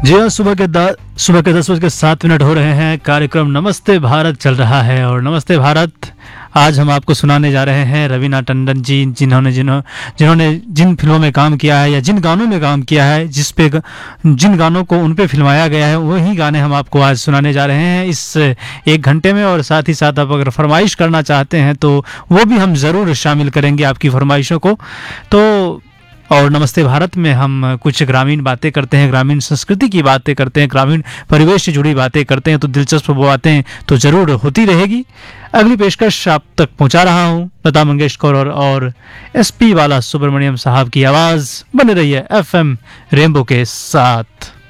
जी हाँ, सुबह के 10:07 हो रहे हैं। कार्यक्रम नमस्ते भारत चल रहा है और नमस्ते भारत आज हम आपको सुनाने जा रहे हैं रवीना टंडन जी, जिन्होंने जिन फिल्मों में काम किया है या जिन गानों में काम किया है, जिन गानों को उन पे फिल्माया गया है, वही गाने हम आपको आज सुनाने जा रहे हैं इस 1 घंटे में। और साथ ही साथ आप अगर फरमाइश करना चाहते हैं तो वो भी हम ज़रूर शामिल करेंगे आपकी फरमाइशों को। तो और नमस्ते भारत में हम कुछ ग्रामीण बातें करते हैं, ग्रामीण संस्कृति की बातें करते हैं, ग्रामीण परिवेश से जुड़ी बातें करते हैं। तो दिलचस्प बातें तो जरूर होती रहेगी। अगली पेशकश आप तक पहुंचा रहा हूं लता मंगेशकर और एसपी बाला सुब्रमण्यम साहब की आवाज। बने रहिए एफएम रेनबो के साथ।